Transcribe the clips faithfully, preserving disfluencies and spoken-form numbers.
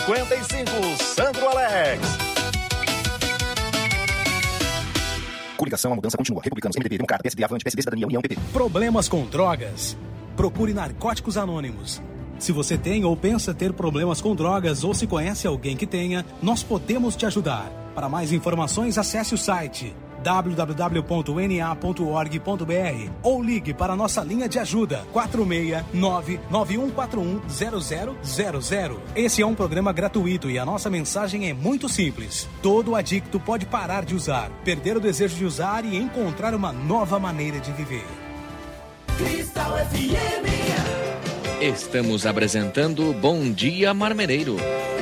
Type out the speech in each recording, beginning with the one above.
cinquenta e cinco, Sandro Alex. Coligação, a mudança continua. Republicanos, M D B, Democrata, P S D, Avante, P S D, Cidadania, União, P T. Problemas com drogas? Procure Narcóticos Anônimos. Se você tem ou pensa ter problemas com drogas ou se conhece alguém que tenha, nós podemos te ajudar. Para mais informações, acesse o site w w w ponto n a ponto org ponto b r ou ligue para a nossa linha de ajuda quatro seis nove, nove um quatro um, zero zero zero zero. Esse é um programa gratuito e a nossa mensagem é muito simples. Todo adicto pode parar de usar, perder o desejo de usar e encontrar uma nova maneira de viver. Cristal F M. Estamos apresentando Bom Dia Marmeneiro.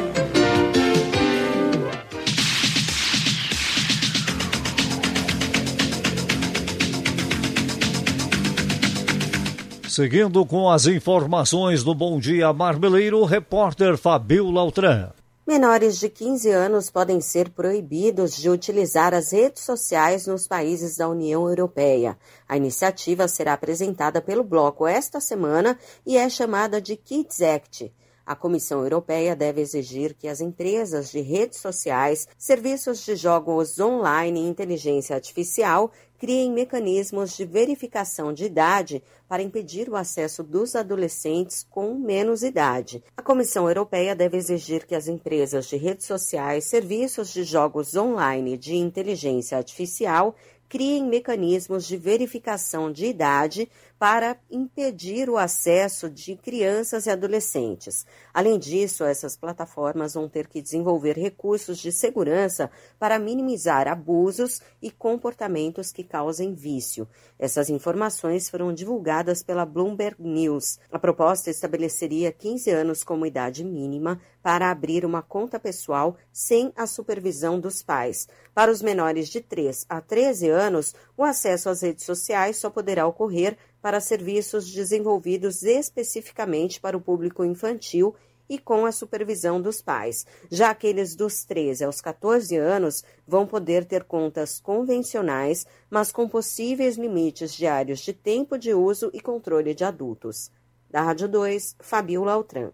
Seguindo com as informações do Bom Dia Marmeleiro, repórter Fabiola Altran. Menores de quinze anos podem ser proibidos de utilizar as redes sociais nos países da União Europeia. A iniciativa será apresentada pelo bloco esta semana e é chamada de Kids Act. A Comissão Europeia deve exigir que as empresas de redes sociais, serviços de jogos online e inteligência artificial criem mecanismos de verificação de idade para impedir o acesso dos adolescentes com menos idade. A Comissão Europeia deve exigir que as empresas de redes sociais, serviços de jogos online e de inteligência artificial criem mecanismos de verificação de idade para impedir o acesso de crianças e adolescentes. Além disso, essas plataformas vão ter que desenvolver recursos de segurança para minimizar abusos e comportamentos que causem vício. Essas informações foram divulgadas pela Bloomberg News. A proposta estabeleceria quinze anos como idade mínima para abrir uma conta pessoal sem a supervisão dos pais. Para os menores de três a treze anos, o acesso às redes sociais só poderá ocorrer para serviços desenvolvidos especificamente para o público infantil e com a supervisão dos pais. Já aqueles dos treze aos catorze anos vão poder ter contas convencionais, mas com possíveis limites diários de tempo de uso e controle de adultos. Da Rádio dois, Fabiola Altran.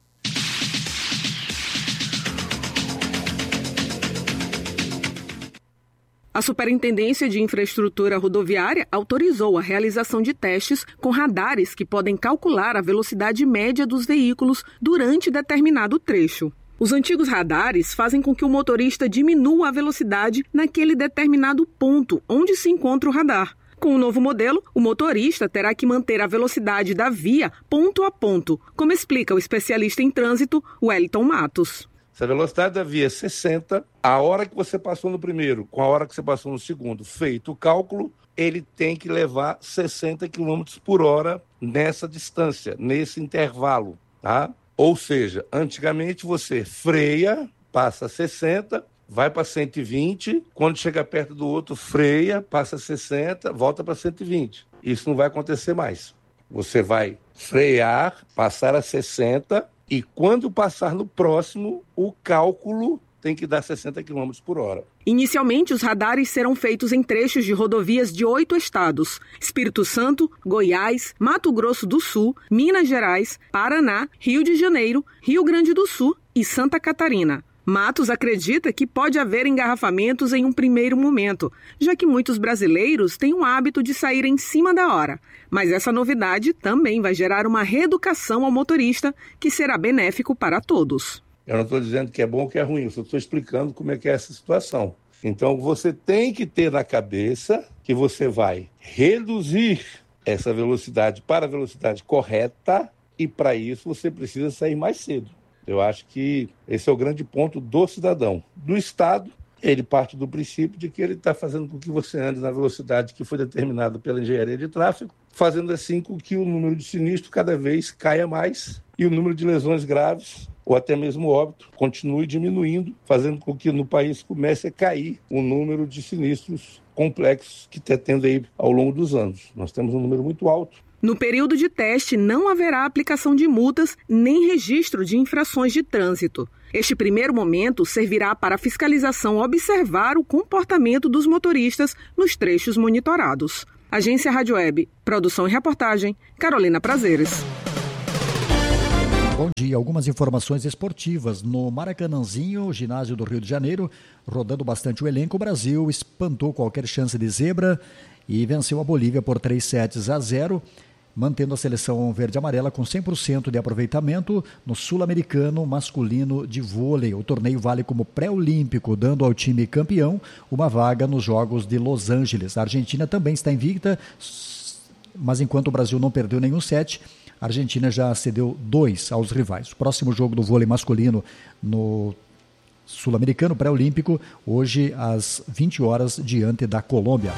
A Superintendência de Infraestrutura Rodoviária autorizou a realização de testes com radares que podem calcular a velocidade média dos veículos durante determinado trecho. Os antigos radares fazem com que o motorista diminua a velocidade naquele determinado ponto onde se encontra o radar. Com o novo modelo, o motorista terá que manter a velocidade da via ponto a ponto, como explica o especialista em trânsito, Wellington Matos. Se a velocidade da via é sessenta, a hora que você passou no primeiro com a hora que você passou no segundo, feito o cálculo, ele tem que levar sessenta quilômetros por hora nessa distância, nesse intervalo, tá? Ou seja, antigamente você freia, passa sessenta, vai para cento e vinte, quando chega perto do outro, freia, passa sessenta, volta para cento e vinte. Isso não vai acontecer mais. Você vai frear, passar a sessenta, e quando passar no próximo, o cálculo tem que dar sessenta quilômetros por hora. Inicialmente, os radares serão feitos em trechos de rodovias de oito estados: Espírito Santo, Goiás, Mato Grosso do Sul, Minas Gerais, Paraná, Rio de Janeiro, Rio Grande do Sul e Santa Catarina. Matos acredita que pode haver engarrafamentos em um primeiro momento, já que muitos brasileiros têm o hábito de sair em cima da hora. Mas essa novidade também vai gerar uma reeducação ao motorista, que será benéfico para todos. Eu não estou dizendo que é bom ou que é ruim, eu só estou explicando como é que é essa situação. Então você tem que ter na cabeça que você vai reduzir essa velocidade para a velocidade correta e para isso você precisa sair mais cedo. Eu acho que esse é o grande ponto do cidadão. Do Estado, ele parte do princípio de que ele está fazendo com que você ande na velocidade que foi determinada pela engenharia de tráfego, fazendo assim com que o número de sinistros cada vez caia mais e o número de lesões graves ou até mesmo óbito continue diminuindo, fazendo com que no país comece a cair o número de sinistros complexos que está tendo aí ao longo dos anos. Nós temos um número muito alto. No período de teste, não haverá aplicação de multas nem registro de infrações de trânsito. Este primeiro momento servirá para a fiscalização observar o comportamento dos motoristas nos trechos monitorados. Agência Rádio Web, produção e reportagem, Carolina Prazeres. Bom dia, algumas informações esportivas. No Maracanãzinho, ginásio do Rio de Janeiro, rodando bastante o elenco, o Brasil espantou qualquer chance de zebra e venceu a Bolívia por três sets a zero, mantendo a seleção verde-amarela com cem por cento de aproveitamento no sul-americano masculino de vôlei. O torneio vale como pré-olímpico, dando ao time campeão uma vaga nos Jogos de Los Angeles. A Argentina também está invicta, mas enquanto o Brasil não perdeu nenhum set, a Argentina já cedeu dois aos rivais. O próximo jogo do vôlei masculino no sul-americano pré-olímpico, hoje às vinte horas, diante da Colômbia.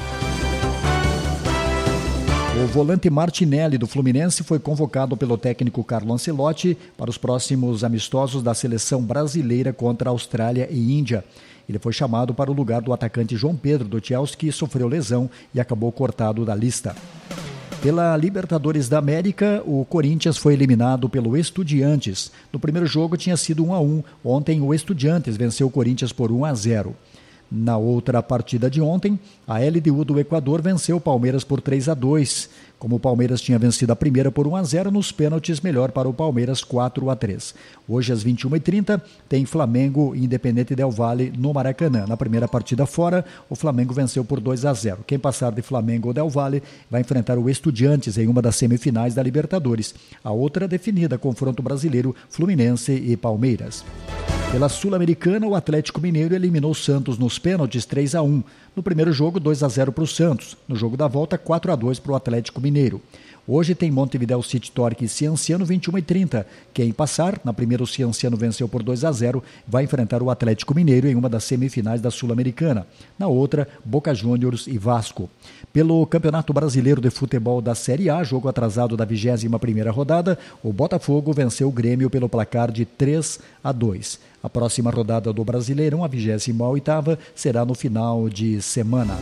O volante Martinelli do Fluminense foi convocado pelo técnico Carlo Ancelotti para os próximos amistosos da seleção brasileira contra a Austrália e Índia. Ele foi chamado para o lugar do atacante João Pedro do Chelsea, que sofreu lesão e acabou cortado da lista. Pela Libertadores da América, o Corinthians foi eliminado pelo Estudiantes. No primeiro jogo tinha sido um a um. Ontem o Estudiantes venceu o Corinthians por um a zero. Na outra partida de ontem, a L D U do Equador venceu o Palmeiras por três a dois. Como o Palmeiras tinha vencido a primeira por um a zero, nos pênaltis, melhor para o Palmeiras quatro a três. Hoje às vinte e uma e trinta tem Flamengo e Independente Del Valle no Maracanã. Na primeira partida fora, o Flamengo venceu por dois a zero. Quem passar de Flamengo ou Del Valle vai enfrentar o Estudiantes em uma das semifinais da Libertadores. A outra definida, confronto brasileiro, Fluminense e Palmeiras. Pela Sul-Americana, o Atlético Mineiro eliminou o Santos nos pênaltis três a um. No primeiro jogo, dois a zero para o Santos. No jogo da volta, quatro a dois para o Atlético Mineiro. Hoje tem Montevideo City Torque e Cienciano, vinte e uma e trinta. Quem passar, na primeira o Cienciano venceu por dois a zero, vai enfrentar o Atlético Mineiro em uma das semifinais da Sul-Americana. Na outra, Boca Juniors e Vasco. Pelo Campeonato Brasileiro de Futebol da Série A, jogo atrasado da vigésima primeira rodada, o Botafogo venceu o Grêmio pelo placar de três a dois. A próxima rodada do Brasileirão, a vigésima oitava, será no final de semana.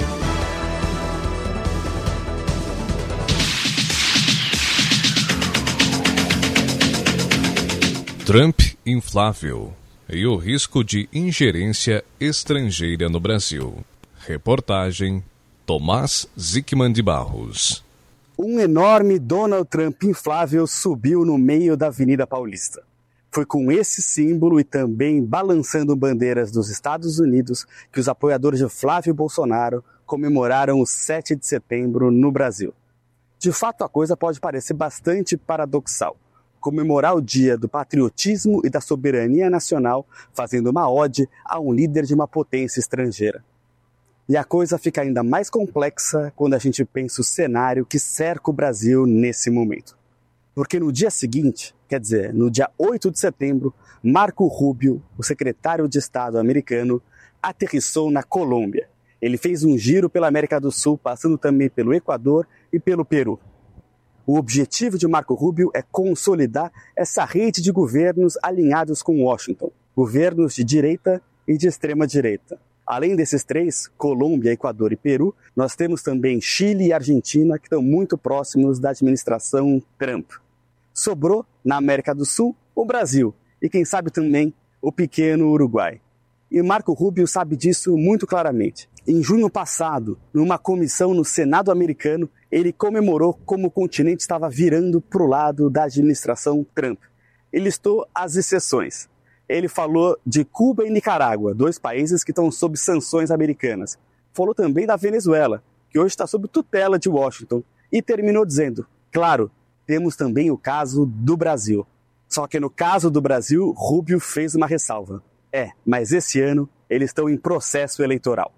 Trump inflável e o risco de ingerência estrangeira no Brasil. Reportagem Tomás Zickman de Barros. Um enorme Donald Trump inflável subiu no meio da Avenida Paulista. Foi com esse símbolo e também balançando bandeiras dos Estados Unidos que os apoiadores de Flávio Bolsonaro comemoraram o sete de setembro no Brasil. De fato, a coisa pode parecer bastante paradoxal. Comemorar o dia do patriotismo e da soberania nacional fazendo uma ode a um líder de uma potência estrangeira. E a coisa fica ainda mais complexa quando a gente pensa o cenário que cerca o Brasil nesse momento. Porque no dia seguinte, quer dizer, no dia oito de setembro, Marco Rubio, o secretário de Estado americano, aterrissou na Colômbia. Ele fez um giro pela América do Sul, passando também pelo Equador e pelo Peru. O objetivo de Marco Rubio é consolidar essa rede de governos alinhados com Washington, governos de direita e de extrema-direita. Além desses três, Colômbia, Equador e Peru, nós temos também Chile e Argentina, que estão muito próximos da administração Trump. Sobrou, na América do Sul, o Brasil e, quem sabe também, o pequeno Uruguai. E Marco Rubio sabe disso muito claramente. Em junho passado, numa comissão no Senado americano, ele comemorou como o continente estava virando para o lado da administração Trump. Ele listou as exceções. Ele falou de Cuba e Nicarágua, dois países que estão sob sanções americanas. Falou também da Venezuela, que hoje está sob tutela de Washington. E terminou dizendo, claro, temos também o caso do Brasil. Só que no caso do Brasil, Rubio fez uma ressalva. É, mas esse ano eles estão em processo eleitoral.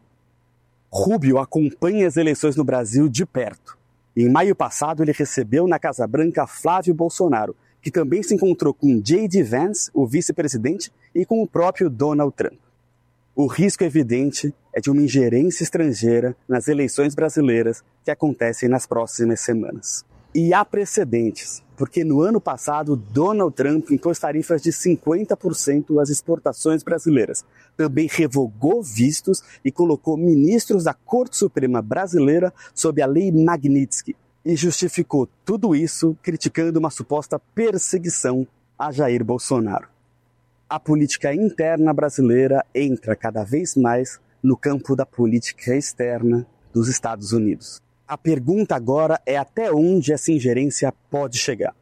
Rubio acompanha as eleições no Brasil de perto. Em maio passado, ele recebeu na Casa Branca Flávio Bolsonaro, que também se encontrou com J D Vance, o vice-presidente, e com o próprio Donald Trump. O risco evidente é de uma ingerência estrangeira nas eleições brasileiras que acontecem nas próximas semanas. E há precedentes, porque no ano passado Donald Trump impôs tarifas de cinquenta por cento às exportações brasileiras. Também revogou vistos e colocou ministros da Corte Suprema Brasileira sob a Lei Magnitsky. E justificou tudo isso criticando uma suposta perseguição a Jair Bolsonaro. A política interna brasileira entra cada vez mais no campo da política externa dos Estados Unidos. A pergunta agora é até onde essa ingerência pode chegar.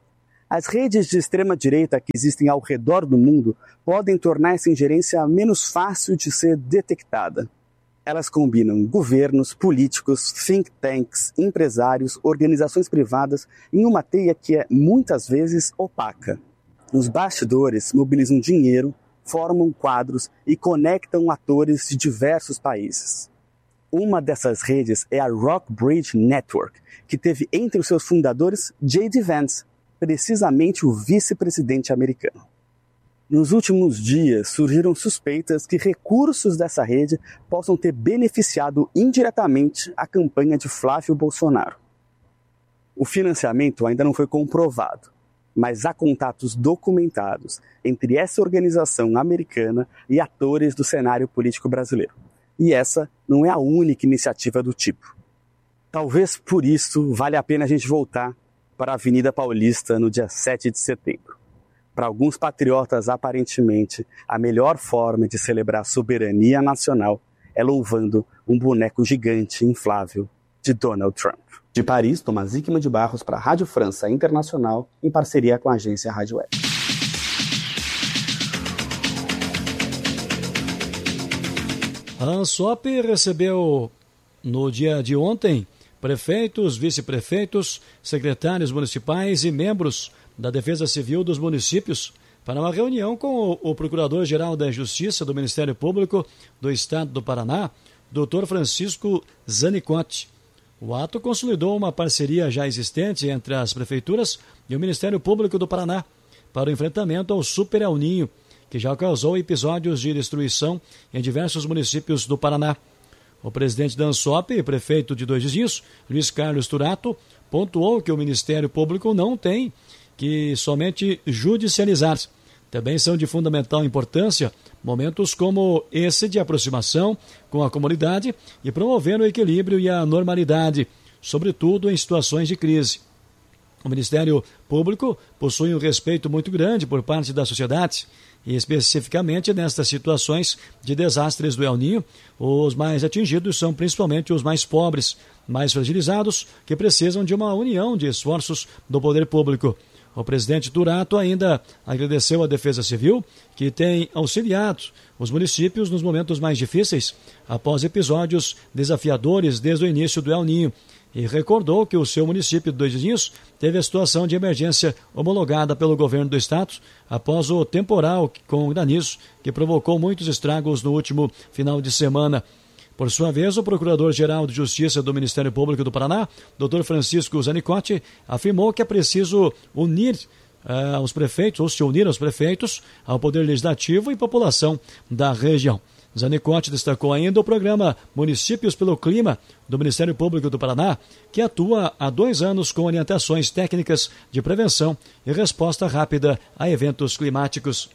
As redes de extrema-direita que existem ao redor do mundo podem tornar essa ingerência menos fácil de ser detectada. Elas combinam governos, políticos, think tanks, empresários, organizações privadas em uma teia que é muitas vezes opaca. Nos bastidores, mobilizam dinheiro, formam quadros e conectam atores de diversos países. Uma dessas redes é a Rockbridge Network, que teve entre os seus fundadores J D Vance, precisamente o vice-presidente americano. Nos últimos dias, surgiram suspeitas que recursos dessa rede possam ter beneficiado indiretamente a campanha de Flávio Bolsonaro. O financiamento ainda não foi comprovado, mas há contatos documentados entre essa organização americana e atores do cenário político brasileiro. E essa não é a única iniciativa do tipo. Talvez por isso vale a pena a gente voltar para a Avenida Paulista no dia sete de setembro. Para alguns patriotas, aparentemente, a melhor forma de celebrar a soberania nacional é louvando um boneco gigante inflável de Donald Trump. De Paris, Tomás Hickman de Barros para a Rádio França Internacional, em parceria com a agência Rádio Web. A ANSOP recebeu, no dia de ontem, prefeitos, vice-prefeitos, secretários municipais e membros da Defesa Civil dos municípios para uma reunião com o, o Procurador-Geral da Justiça do Ministério Público do Estado do Paraná, doutor Francisco Zanicotti. O ato consolidou uma parceria já existente entre as prefeituras e o Ministério Público do Paraná para o enfrentamento ao Super El Ninho, que já causou episódios de destruição em diversos municípios do Paraná. O presidente da ANSOP e prefeito de Dois Vizinhos, Luiz Carlos Turato, pontuou que o Ministério Público não tem que somente judicializar. Também são de fundamental importância momentos como esse de aproximação com a comunidade e promover o equilíbrio e a normalidade, sobretudo em situações de crise. O Ministério Público possui um respeito muito grande por parte da sociedade e especificamente nestas situações de desastres do El Ninho, os mais atingidos são principalmente os mais pobres, mais fragilizados, que precisam de uma união de esforços do poder público. O presidente Turato ainda agradeceu à Defesa Civil, que tem auxiliado os municípios nos momentos mais difíceis, após episódios desafiadores desde o início do El Ninho, e recordou que o seu município de Dois Vizinhos teve a situação de emergência homologada pelo governo do estado após o temporal com granizo que provocou muitos estragos no último final de semana. Por sua vez, o Procurador-Geral de Justiça do Ministério Público do Paraná, doutor Francisco Zanicotti, afirmou que é preciso unir uh, os prefeitos, ou se unir aos prefeitos, ao Poder Legislativo e população da região. Zanicotti destacou ainda o programa Municípios pelo Clima do Ministério Público do Paraná, que atua há dois anos com orientações técnicas de prevenção e resposta rápida a eventos climáticos.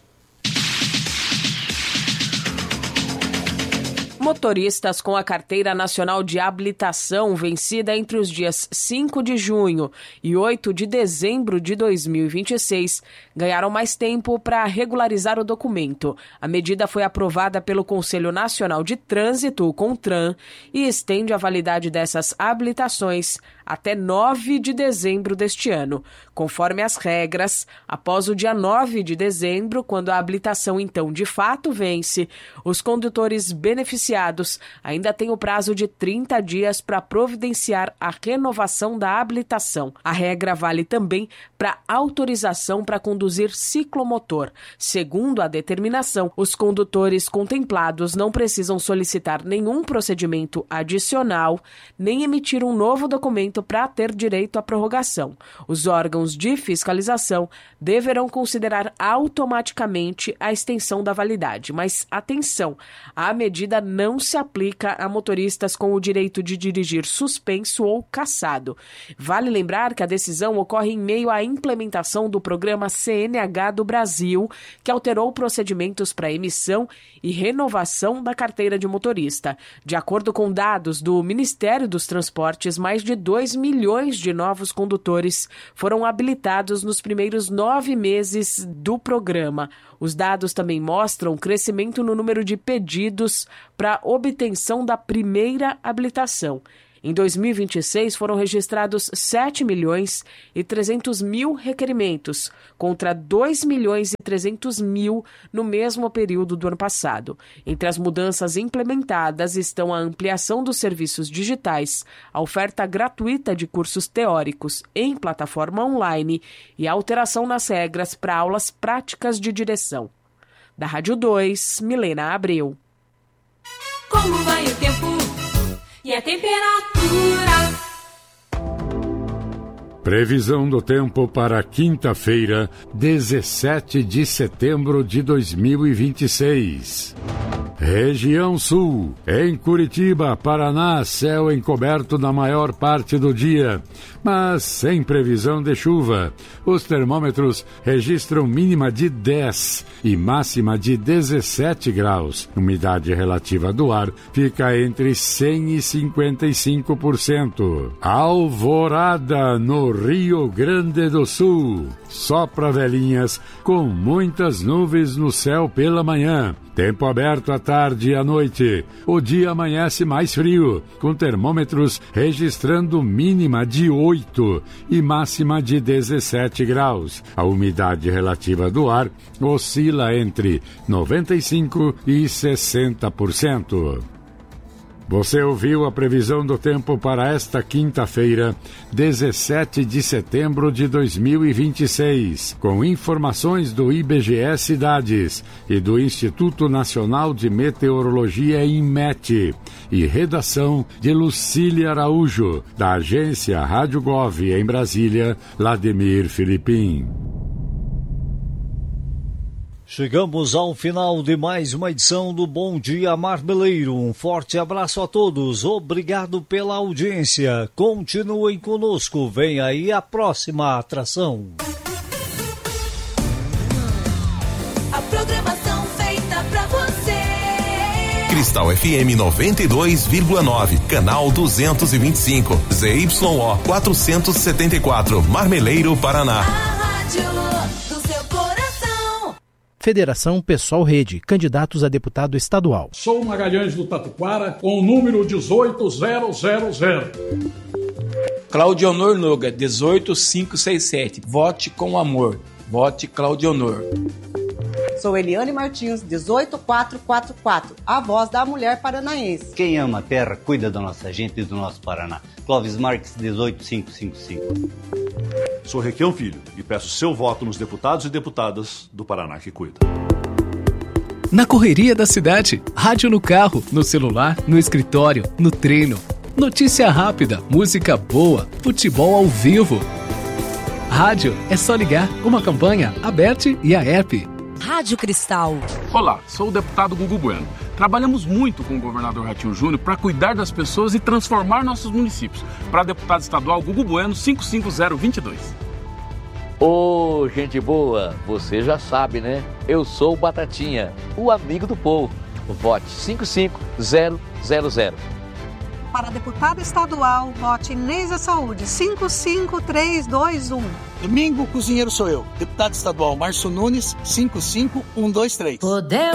Motoristas com a Carteira Nacional de Habilitação vencida entre os dias cinco de junho e oito de dezembro de dois mil e vinte e seis ganharam mais tempo para regularizar o documento. A medida foi aprovada pelo Conselho Nacional de Trânsito, o CONTRAN, e estende a validade dessas habilitações até nove de dezembro deste ano. Conforme as regras, após o dia nove de dezembro, quando a habilitação então de fato vence, os condutores beneficiados ainda têm o prazo de trinta dias para providenciar a renovação da habilitação. A regra vale também para autorização para conduzir ciclomotor. Segundo a determinação, os condutores contemplados não precisam solicitar nenhum procedimento adicional, nem emitir um novo documento para ter direito à prorrogação. Os órgãos de fiscalização deverão considerar automaticamente a extensão da validade. Mas, atenção, a medida não se aplica a motoristas com o direito de dirigir suspenso ou cassado. Vale lembrar que a decisão ocorre em meio à implementação do programa C N H do Brasil, que alterou procedimentos para emissão e renovação da carteira de motorista. De acordo com dados do Ministério dos Transportes, mais de dois milhões de novos condutores foram habilitados nos primeiros nove meses do programa. Os dados também mostram crescimento no número de pedidos para obtenção da primeira habilitação. Em dois mil e vinte e seis, foram registrados sete milhões e trezentos mil requerimentos, contra dois milhões e trezentos mil no mesmo período do ano passado. Entre as mudanças implementadas estão a ampliação dos serviços digitais, a oferta gratuita de cursos teóricos em plataforma online e a alteração nas regras para aulas práticas de direção. Da Rádio dois, Milena Abreu. Como vai o tempo e a temperatura? Previsão do tempo para quinta-feira, dezessete de setembro de dois mil e vinte e seis. Região Sul. Em Curitiba, Paraná, céu encoberto na maior parte do dia, mas sem previsão de chuva. Os termômetros registram mínima de dez e máxima de dezessete graus. Umidade relativa do ar fica entre cem e cinquenta e cinco por cento. Alvorada, no Rio Grande do Sul. Sopra velhinhas com muitas nuvens no céu pela manhã. Tempo aberto à tarde e à noite. O dia amanhece mais frio, com termômetros registrando mínima de oito e máxima de dezessete graus. A umidade relativa do ar oscila entre noventa e cinco por cento e sessenta por cento. Você ouviu a previsão do tempo para esta quinta-feira, dezessete de setembro de dois mil e vinte e seis, com informações do I B G E Cidades e do Instituto Nacional de Meteorologia INMET, e redação de Lucília Araújo, da agência Rádio Gov em Brasília, Lademir Filipim. Chegamos ao final de mais uma edição do Bom Dia Marmeleiro. Um forte abraço a todos. Obrigado pela audiência. Continuem conosco. Vem aí a próxima atração. A programação feita pra você. Cristal F M noventa e dois vírgula nove, canal duzentos e vinte e cinco, Z Y O quatrocentos e setenta e quatro, Marmeleiro, Paraná. A rádio do seu coração. Federação Pessoal Rede, candidatos a deputado estadual. Sou Magalhães do Tatuquara, com o número dezoito mil. Claudionor Noga, dezoito mil quinhentos e sessenta e sete. Vote com amor. Vote Claudionor. Sou Eliane Martins, dezoito mil quatrocentos e quarenta e quatro, a voz da mulher paranaense. Quem ama a terra, cuida da nossa gente e do nosso Paraná. Clóvis Marques, dezoito mil quinhentos e cinquenta e cinco. Sou Requião Filho e peço seu voto nos deputados e deputadas do Paraná que cuida. Na correria da cidade, rádio no carro, no celular, no escritório, no treino. Notícia rápida, música boa, futebol ao vivo. Rádio é só ligar, uma campanha aberta e a app. Rádio Cristal. Olá, sou o deputado Gugu Bueno. Trabalhamos muito com o governador Ratinho Júnior para cuidar das pessoas e transformar nossos municípios. Para deputado estadual, Gugu Bueno, cinco cinco zero dois dois. Ô, gente boa, você já sabe, né? Eu sou o Batatinha, o amigo do povo. Vote cinco cinco zero zero zero. Para deputado estadual, vote Neisa Saúde, cinco cinco três dois um. Domingo, cozinheiro sou eu. Deputado estadual Márcio Nunes, cinco cinco um dois três. Poder